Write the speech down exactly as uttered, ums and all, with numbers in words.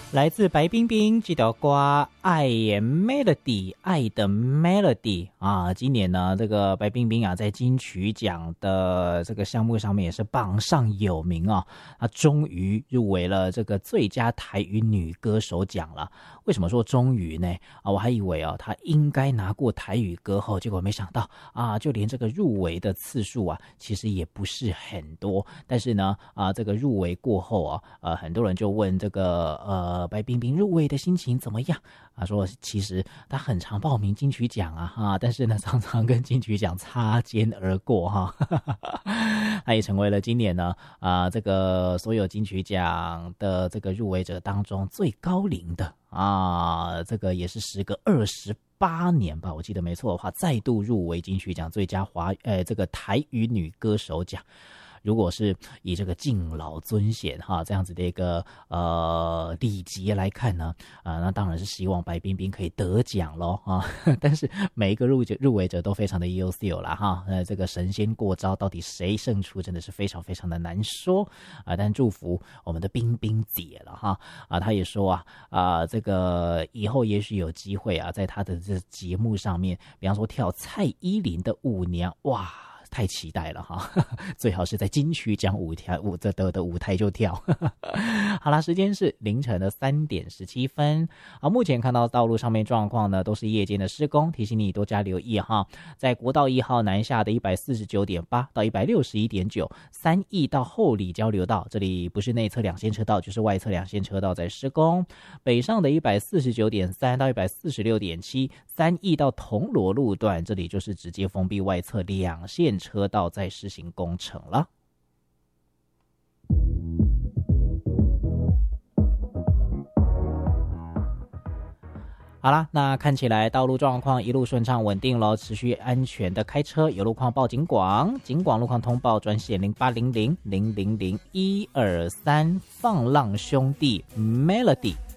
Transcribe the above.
来自白冰冰这条歌《爱的 Melody》，爱的 Melody 啊，今年呢，这个白冰冰啊，在金曲奖的这个项目上面也是榜上有名啊，她终于入围了这个最佳台语女歌手奖了。为什么说终于呢？啊，我还以为啊，她应该拿过台语歌后，结果没想到啊，就连这个入围的次数啊，其实也不是很多。但是呢，啊，这个入围过后啊，呃，很多人就问这个呃。白冰冰入围的心情怎么样？他说其实他很常报名金曲奖啊哈，但是呢常常跟金曲奖擦肩而过哈。他也成为了今年呢啊、呃、这个所有金曲奖的这个入围者当中最高龄的啊，这个也是时隔二十八年吧，我记得没错的话，再度入围金曲奖最佳华呃这个台语女歌手奖。如果是以这个敬老尊贤哈这样子的一个呃礼节来看呢，啊、呃，那当然是希望白冰冰可以得奖咯啊。但是每一个入入围者都非常的优秀啦哈，呃，这个神仙过招，到底谁胜出真的是非常非常的难说啊。但祝福我们的冰冰姐了哈啊，她也说啊啊，这个以后也许有机会啊，在她的这节目上面，比方说跳蔡依林的舞娘，哇！太期待了哈，最好是在金曲奖舞台舞的的的舞台就跳。好啦，时间是凌晨的三点十七分。啊，目前看到道路上面状况呢，都是夜间的施工，提醒你多加留意哈。在国道一号南下的一百四十九点八到一百六十一点九，三义到后里交流道，这里不是内侧两线车道，就是外侧两线车道在施工。北上的一百四十九点三到一百四十六点七，三义到铜锣路段，这里就是直接封闭外侧两线车道在施行工程了。好啦，那看起来道路状况一路顺畅稳定咯，持续安全的开车，有路况报警广，警广路况通报专线零八零零零零零一二三，放浪兄弟 Melody。